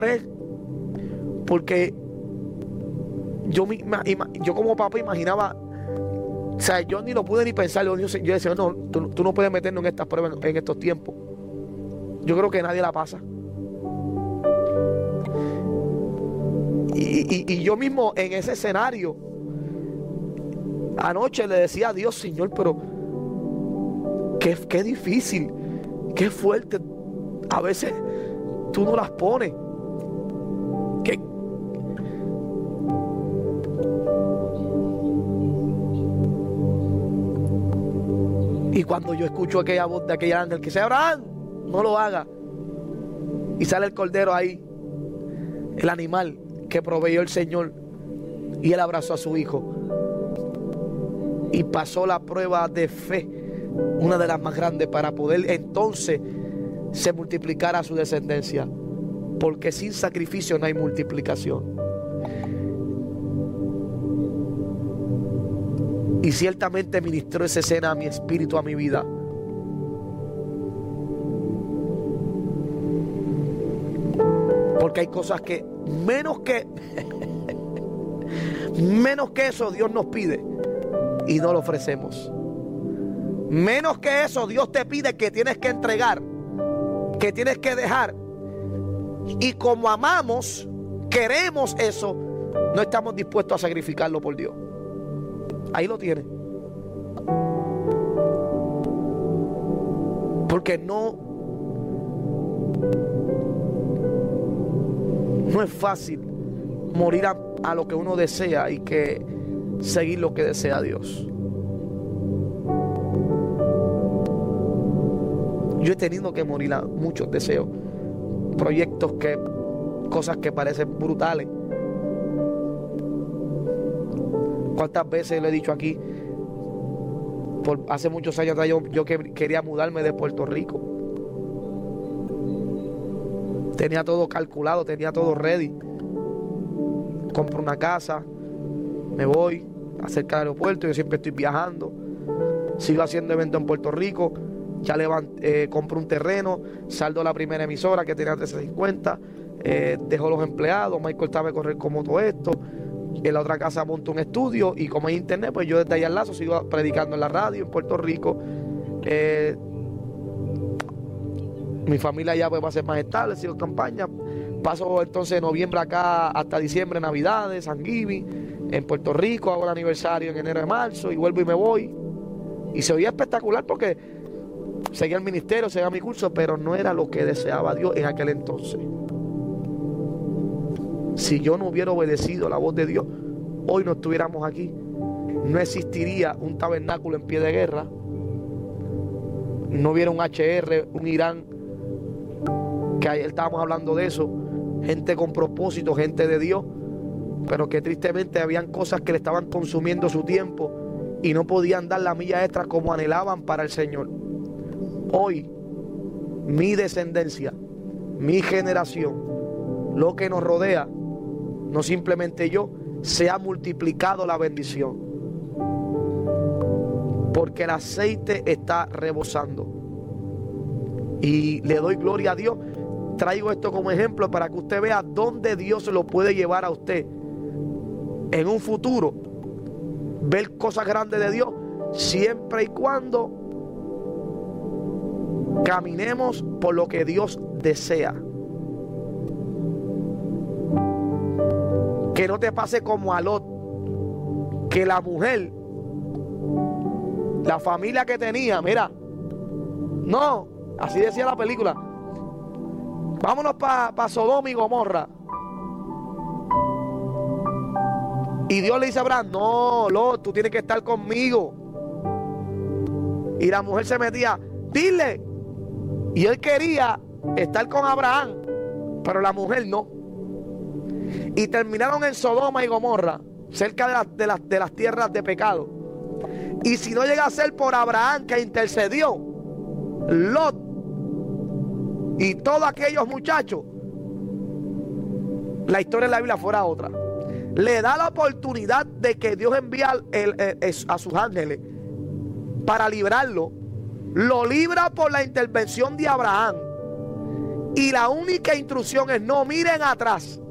porque yo como papá imaginaba, o sea, yo ni lo pude ni pensar. Yo decía, no, tú no puedes meternos en estas pruebas en estos tiempos. Yo creo que nadie la pasa. Y yo mismo en ese escenario, anoche le decía a Dios, Señor, pero qué difícil, qué fuerte. A veces tú no las pones. Y cuando yo escucho aquella voz de aquel ángel que dice, Abraham, no lo haga. Y sale el cordero ahí, el animal que proveyó el Señor. Y él abrazó a su hijo. Y pasó la prueba de fe, una de las más grandes, para poder entonces se multiplicara su descendencia. Porque sin sacrificio no hay multiplicación. Y ciertamente ministró esa escena a mi espíritu, a mi vida. Porque hay cosas que menos que eso Dios nos pide y no lo ofrecemos. Menos que eso Dios te pide que tienes que entregar, que tienes que dejar. Y como amamos, queremos eso, no estamos dispuestos a sacrificarlo por Dios. Ahí lo tiene. Porque no es fácil morir a lo que uno desea y que seguir lo que desea Dios. Yo he tenido que morir a muchos deseos, proyectos, cosas que parecen brutales. ¿Cuántas veces lo he dicho aquí? Hace muchos años atrás yo quería mudarme de Puerto Rico. Tenía todo calculado, tenía todo ready. Compro una casa, me voy acerca del aeropuerto. Yo siempre estoy viajando. Sigo haciendo eventos en Puerto Rico. Ya compro un terreno, saldo la primera emisora que tenía 1350. Dejo los empleados. Michael sabe correr como todo esto. En la otra casa monto un estudio y como hay internet, pues yo desde allá al lazo sigo predicando en la radio en Puerto Rico. Mi familia ya pues va a ser más estable, sigo campaña. Paso entonces de noviembre acá hasta diciembre, Navidades, San Giving, en Puerto Rico, hago el aniversario en enero de marzo y vuelvo y me voy. Y se oía espectacular porque seguía el ministerio, seguía mi curso, pero no era lo que deseaba Dios en aquel entonces. Si yo no hubiera obedecido la voz de Dios, hoy no estuviéramos aquí. No existiría un tabernáculo en pie de guerra. No hubiera un HR, un Irán, que ayer estábamos hablando de eso. Gente con propósito, gente de Dios, pero que tristemente habían cosas que le estaban consumiendo su tiempo y no podían dar la milla extra como anhelaban para el Señor. Hoy, mi descendencia, mi generación, lo que nos rodea, no simplemente yo, se ha multiplicado la bendición. Porque el aceite está rebosando. Y le doy gloria a Dios. Traigo esto como ejemplo para que usted vea dónde Dios lo puede llevar a usted en un futuro. Ver cosas grandes de Dios, siempre y cuando caminemos por lo que Dios desea. Que no te pase como a Lot, que la mujer, la familia que tenía, mira, no, así decía la película, vámonos para Sodoma y Gomorra. Y Dios le dice a Abraham, no, Lot, tú tienes que estar conmigo. Y la mujer se metía, dile. Y él quería estar con Abraham, pero la mujer no. Y terminaron en Sodoma y Gomorra, cerca de las tierras de pecado. Y si no llega a ser por Abraham que intercedió, Lot y todos aquellos muchachos, la historia de la Biblia fuera otra. Le da la oportunidad de que Dios envía a sus ángeles para librarlo. Lo libra por la intervención de Abraham. Y la única instrucción es: no miren atrás.